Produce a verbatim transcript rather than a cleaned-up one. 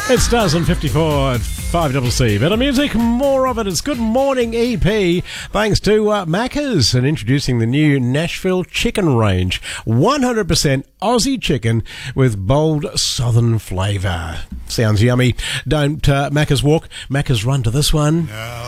It stars on fifty-four at five C C. Better music, more of it. It's Good Morning E P, thanks to uh, Macca's and introducing the new Nashville chicken range. one hundred percent Aussie chicken with bold southern flavour. Sounds yummy. Don't uh, Macca's walk, Macca's run to this one.